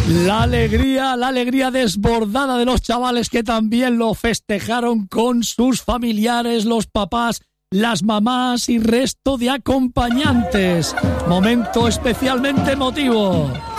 La alegría desbordada de los chavales que también lo festejaron con sus familiares, los papás, las mamás y resto de acompañantes. Momento especialmente emotivo.